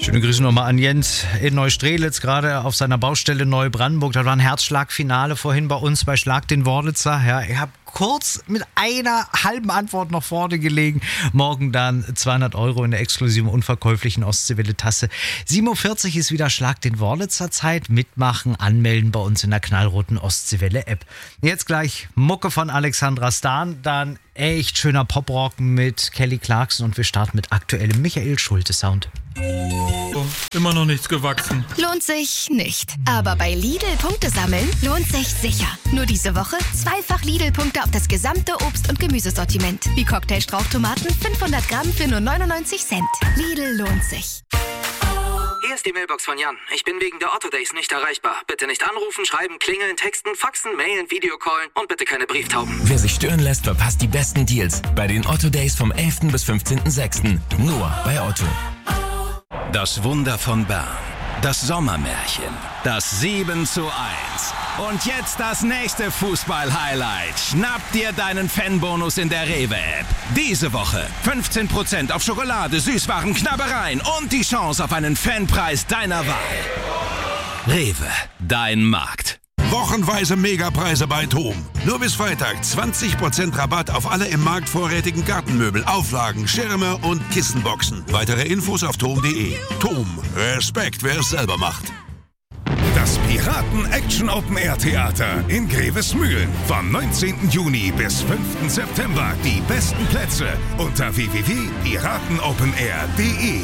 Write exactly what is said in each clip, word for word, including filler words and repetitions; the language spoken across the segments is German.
Schöne Grüße nochmal an Jens in Neustrelitz, gerade auf seiner Baustelle Neubrandenburg. Da war ein Herzschlagfinale vorhin bei uns bei Schlag den Worditzer. Ja, ich habe kurz mit einer halben Antwort noch vorne gelegen. Morgen dann zweihundert Euro in der exklusiven unverkäuflichen Ostseewelle-Tasse. sieben Uhr vierzig ist wieder Schlag den Worditzer Zeit. Mitmachen, anmelden bei uns in der knallroten Ostseewelle-App. Jetzt gleich Mucke von Alexandra Stan, dann echt schöner Poprock mit Kelly Clarkson und wir starten mit aktuellem Michael Schulte-Sound. Oh, immer noch nichts gewachsen. Lohnt sich nicht. Aber bei Lidl Punkte sammeln lohnt sich sicher. Nur diese Woche zweifach Lidl-Punkte auf das gesamte Obst- und Gemüsesortiment. Wie Cocktailstrauchtomaten fünfhundert Gramm für nur neunundneunzig Cent. Lidl lohnt sich. Hier ist die Mailbox von Jan. Ich bin wegen der Otto Days nicht erreichbar. Bitte nicht anrufen, schreiben, klingeln, texten, faxen, mailen, Videocallen und bitte keine Brieftauben. Wer sich stören lässt, verpasst die besten Deals bei den Otto Days vom elften bis fünfzehnten sechsten Nur bei Otto. Das Wunder von Bern. Das Sommermärchen. Das sieben zu eins. Und jetzt das nächste Fußball-Highlight. Schnapp dir deinen Fanbonus in der Rewe-App. Diese Woche fünfzehn Prozent auf Schokolade, Süßwaren, Knabbereien und die Chance auf einen Fanpreis deiner Wahl. Rewe, dein Markt. Wochenweise Megapreise bei TOM. Nur bis Freitag zwanzig Prozent Rabatt auf alle im Markt vorrätigen Gartenmöbel, Auflagen, Schirme und Kissenboxen. Weitere Infos auf tom punkt de. TOM. Respekt, wer es selber macht. Das Piraten-Action-Open-Air-Theater in Grevesmühlen. Vom neunzehnten Juni bis fünften September. Die besten Plätze unter w w w punkt piratenopenair punkt de.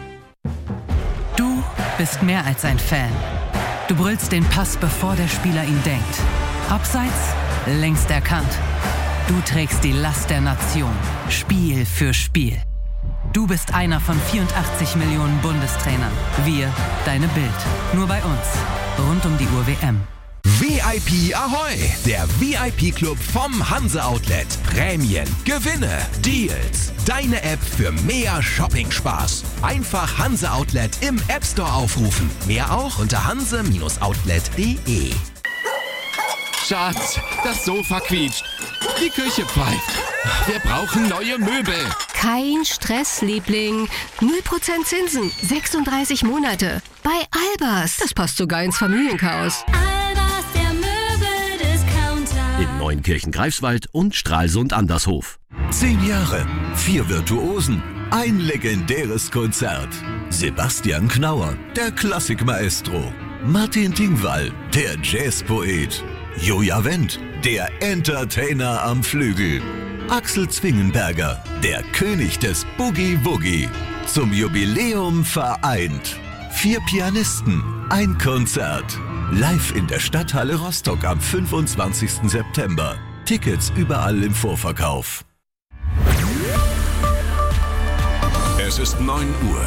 Du bist mehr als ein Fan. Du brüllst den Pass, bevor der Spieler ihn denkt. Abseits, längst erkannt. Du trägst die Last der Nation, Spiel für Spiel. Du bist einer von vierundachtzig Millionen Bundestrainern. Wir, deine Bild. Nur bei uns. Rund um die Uhr W M. V I P Ahoi! Der V I P-Club vom Hanse Outlet. Prämien, Gewinne, Deals. Deine App für mehr Shopping-Spaß. Einfach Hanse Outlet im App Store aufrufen. Mehr auch unter hanse Outlet punkt de. Schatz, das Sofa quietscht. Die Küche pfeift. Wir brauchen neue Möbel. Kein Stress, Liebling. null Prozent Zinsen, sechsunddreißig Monate. Bei Albers. Das passt sogar ins Familienchaos. Albers, der Möbeldiscounter. In Neunkirchen-Greifswald und Stralsund-Andershof. Zehn Jahre, vier Virtuosen, ein legendäres Konzert. Sebastian Knauer, der Klassikmaestro. Martin Tingwall, der Jazzpoet. Joja Wendt, der Entertainer am Flügel. Axel Zwingenberger, der König des Boogie-Woogie. Zum Jubiläum vereint. Vier Pianisten, ein Konzert. Live in der Stadthalle Rostock am fünfundzwanzigsten September. Tickets überall im Vorverkauf. Es ist neun Uhr.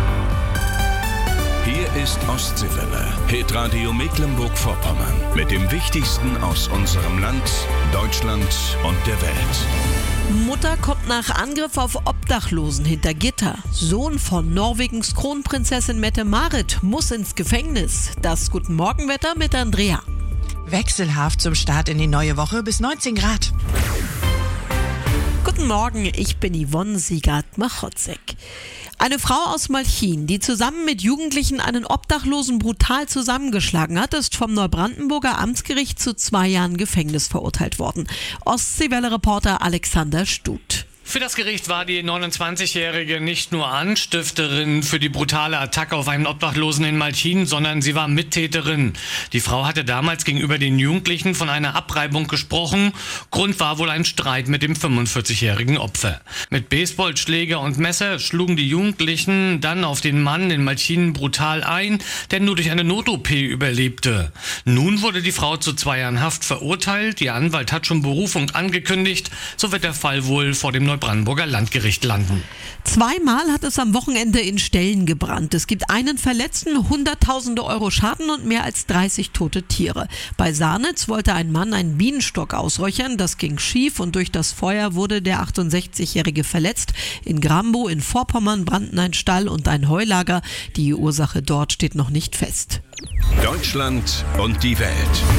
Hier ist Ostseewelle, Hitradio Mecklenburg-Vorpommern. Mit dem Wichtigsten aus unserem Land, Deutschland und der Welt. Mutter kommt nach Angriff auf Obdachlosen hinter Gitter. Sohn von Norwegens Kronprinzessin Mette-Marit muss ins Gefängnis. Das Guten Morgenwetter mit Andrea. Wechselhaft zum Start in die neue Woche bis neunzehn Grad. Guten Morgen, ich bin Yvonne Siegert-Machotzek. Eine Frau aus Malchin, die zusammen mit Jugendlichen einen Obdachlosen brutal zusammengeschlagen hat, ist vom Neubrandenburger Amtsgericht zu zwei Jahren Gefängnis verurteilt worden. Ostseewelle-Reporter Alexander Stut. Für das Gericht war die neunundzwanzigjährige nicht nur Anstifterin für die brutale Attacke auf einen Obdachlosen in Malchin, sondern sie war Mittäterin. Die Frau hatte damals gegenüber den Jugendlichen von einer Abreibung gesprochen. Grund war wohl ein Streit mit dem fünfundvierzigjährigen Opfer. Mit Baseballschläger und Messer schlugen die Jugendlichen dann auf den Mann in Malchin brutal ein, der nur durch eine Not-O P überlebte. Nun wurde die Frau zu zwei Jahren Haft verurteilt. Ihr Anwalt hat schon Berufung angekündigt. So wird der Fall wohl vor dem Neubrandenburger Landgericht landen. Zweimal hat es am Wochenende in Stellen gebrannt. Es gibt einen Verletzten, hunderttausende Euro Schaden und mehr als dreißig tote Tiere. Bei Sarnitz wollte ein Mann einen Bienenstock ausräuchern. Das ging schief und durch das Feuer wurde der achtundsechzigjährige verletzt. In Grambow in Vorpommern brannten ein Stall und ein Heulager. Die Ursache dort steht noch nicht fest. Deutschland und die Welt.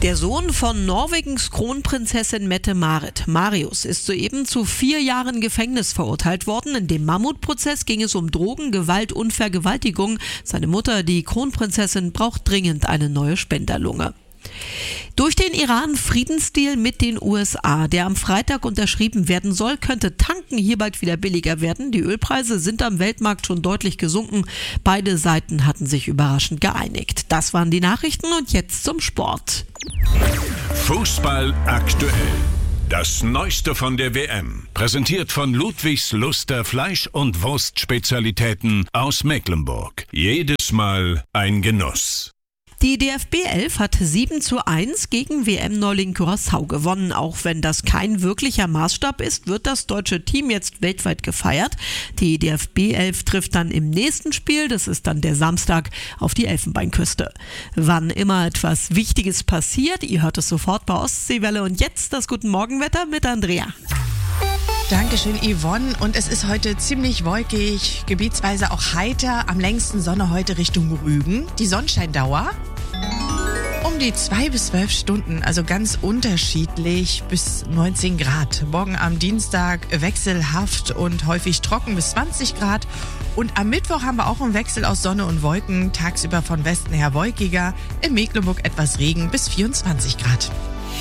Der Sohn von Norwegens Kronprinzessin Mette-Marit, Marius, ist soeben zu vier Jahren Gefängnis verurteilt worden. In dem Mammutprozess ging es um Drogen, Gewalt und Vergewaltigung. Seine Mutter, die Kronprinzessin, braucht dringend eine neue Spenderlunge. Durch den Iran-Friedensdeal mit den U S A, der am Freitag unterschrieben werden soll, könnte Tanken hier bald wieder billiger werden. Die Ölpreise sind am Weltmarkt schon deutlich gesunken. Beide Seiten hatten sich überraschend geeinigt. Das waren die Nachrichten und jetzt zum Sport. Fußball aktuell. Das Neueste von der W M. Präsentiert von Ludwigs Luster Fleisch- und Wurstspezialitäten aus Mecklenburg. Jedes Mal ein Genuss. Die D F B elf hat sieben zu eins gegen W M-Neuling Curaçao gewonnen. Auch wenn das kein wirklicher Maßstab ist, wird das deutsche Team jetzt weltweit gefeiert. Die D F B elf trifft dann im nächsten Spiel, das ist dann der Samstag, auf die Elfenbeinküste. Wann immer etwas Wichtiges passiert, ihr hört es sofort bei Ostseewelle. Und jetzt das Guten Morgenwetter mit Andrea. Dankeschön, Yvonne. Und es ist heute ziemlich wolkig, gebietsweise auch heiter. Am längsten Sonne heute Richtung Rügen. Die Sonnenscheindauer um die zwei bis zwölf Stunden, also ganz unterschiedlich bis neunzehn Grad. Morgen am Dienstag wechselhaft und häufig trocken bis zwanzig Grad. Und am Mittwoch haben wir auch einen Wechsel aus Sonne und Wolken. Tagsüber von Westen her wolkiger. In Mecklenburg etwas Regen bis vierundzwanzig Grad.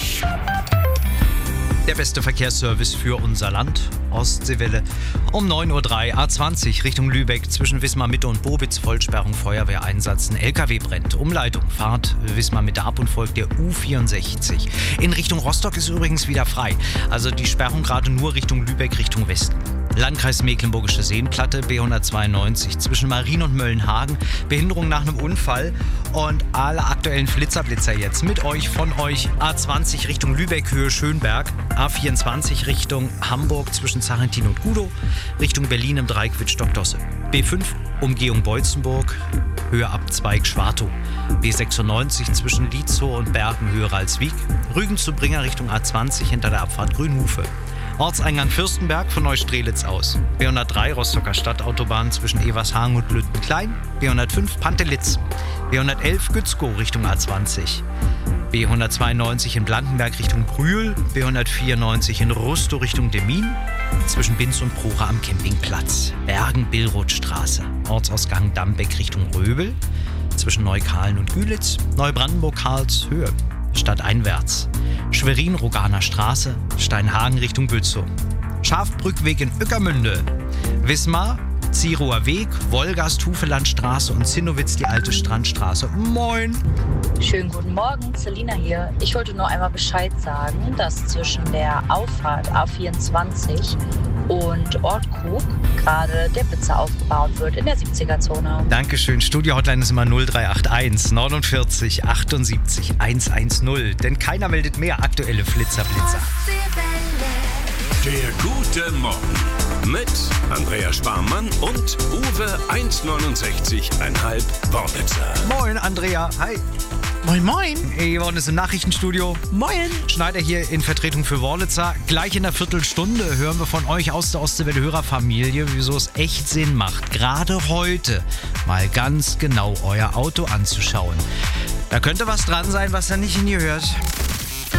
Der beste Verkehrsservice für unser Land. Ostseewelle um neun Uhr drei, A zwanzig Richtung Lübeck zwischen Wismar-Mitte und Bobitz. Vollsperrung, Feuerwehreinsatz. Ein L K W brennt. Umleitung, Fahrt Wismar-Mitte ab und folgt der U vierundsechzig. In Richtung Rostock ist übrigens wieder frei. Also die Sperrung gerade nur Richtung Lübeck, Richtung Westen. Landkreis Mecklenburgische Seenplatte, B hundertzweiundneunzig zwischen Marien und Möllenhagen. Behinderung nach einem Unfall. Und alle aktuellen Flitzerblitzer jetzt mit euch, von euch. A zwanzig Richtung Lübeck, Höhe Schönberg. A vierundzwanzig Richtung Hamburg zwischen Zarentin und Gudow. Richtung Berlin im Dreieck Wittstock-Dosse. B fünf Umgehung Beutzenburg, Höhe Abzweig Schwartow. B sechsundneunzig zwischen Lietzow und Bergen, Höhe Ralswiek. Rügen zu Bringer Richtung A zwanzig hinter der Abfahrt Grünhufe. Ortseingang Fürstenberg von Neustrelitz aus. B hundertdrei Rostocker Stadtautobahn zwischen Evershagen und Lüttenklein. B hundertfünf Pantelitz. B hundertelf Gützkow Richtung A zwanzig. B hundertzweiundneunzig in Blankenberg Richtung Brühl. B hundertvierundneunzig in Rustow Richtung Demmin. Zwischen Binz und Procha am Campingplatz. Bergen-Billrothstraße. Ortsausgang Dambeck Richtung Röbel. Zwischen Neukahlen und Gülitz. Neubrandenburg-Karlshöhe. Stadteinwärts. Schwerin-Roganer Straße, Steinhagen Richtung Bützow. Schafbrückweg in Ueckermünde. Wismar, Zierower Weg, Wolgast, Hufelandstraße und Zinnowitz die alte Strandstraße. Moin! Schönen guten Morgen, Selina hier. Ich wollte nur einmal Bescheid sagen, dass zwischen der Auffahrt A vierundzwanzig und Ortkrug gerade der Blitzer aufgebaut wird in der siebziger-Zone. Dankeschön. Studio-Hotline ist immer null drei acht eins neunundvierzig achtundsiebzig hundertzehn. Denn keiner meldet mehr aktuelle Flitzerblitzer. Der gute Morgen mit Andrea Sparmann und Uwe eins neunundsechzig Komma fünf Wornitzer. Moin, Andrea. Hi. Moin, moin. Yvonne ist im Nachrichtenstudio. Moin. Schneider hier in Vertretung für Worlitzer. Gleich in der Viertelstunde hören wir von euch aus der Ostseewelle-Hörerfamilie, wieso es echt Sinn macht, gerade heute mal ganz genau euer Auto anzuschauen. Da könnte was dran sein, was ihr nicht in ihr hört.